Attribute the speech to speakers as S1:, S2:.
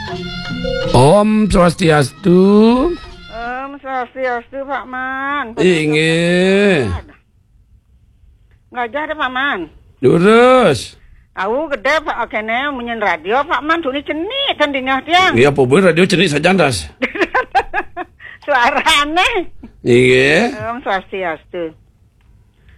S1: Om Swastiastu.
S2: Om Swastiastu Pak Man.
S1: Inge.
S2: Ngajak deh Pak Man.
S1: Lurus.
S2: Aku gede Pak kene menyen radio Pak Man suni cenik kan dingah tiang.
S1: Iya apa boleh radio cenik sajandas.
S2: Suara aneh.
S1: Inge.
S2: Om Swastiastu.